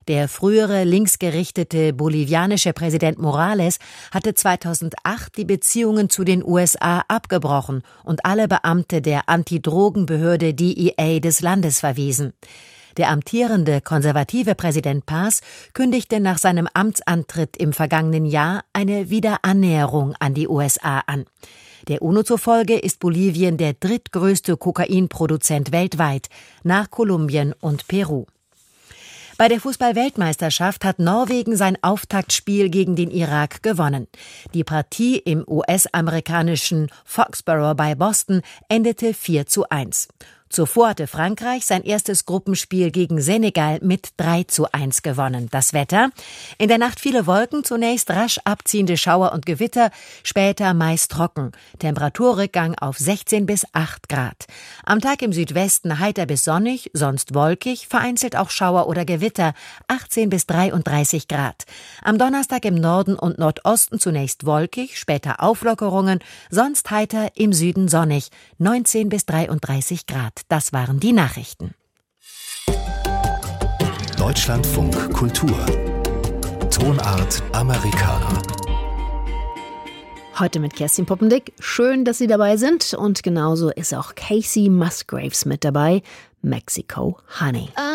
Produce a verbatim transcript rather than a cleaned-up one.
Der frühere linksgerichtete bolivianische Präsident Morales hatte zweitausendacht die Beziehungen zu den U S A abgebrochen und alle Beamte der Antidrogenbehörde D E A des Landes verwiesen. Der amtierende konservative Präsident Paz kündigte nach seinem Amtsantritt im vergangenen Jahr eine Wiederannäherung an die U S A an. Der UNO zufolge ist Bolivien der drittgrößte Kokainproduzent weltweit, nach Kolumbien und Peru. Bei der Fußball-Weltmeisterschaft hat Norwegen sein Auftaktspiel gegen den Irak gewonnen. Die Partie im U S-amerikanischen Foxborough bei Boston endete vier zu eins. Zuvor hatte Frankreich sein erstes Gruppenspiel gegen Senegal mit drei zu eins gewonnen. Das Wetter: in der Nacht viele Wolken, zunächst rasch abziehende Schauer und Gewitter, später meist trocken. Temperaturrückgang auf sechzehn bis acht Grad. Am Tag im Südwesten heiter bis sonnig, sonst wolkig, vereinzelt auch Schauer oder Gewitter, achtzehn bis dreiunddreißig Grad. Am Donnerstag im Norden und Nordosten zunächst wolkig, später Auflockerungen, sonst heiter, im Süden sonnig, neunzehn bis dreiunddreißig Grad. Das waren die Nachrichten. Deutschlandfunk Kultur. Tonart Americana. Heute mit Kerstin Poppendick. Schön, dass Sie dabei sind. Und genauso ist auch Casey Musgraves mit dabei. Mexico Honey.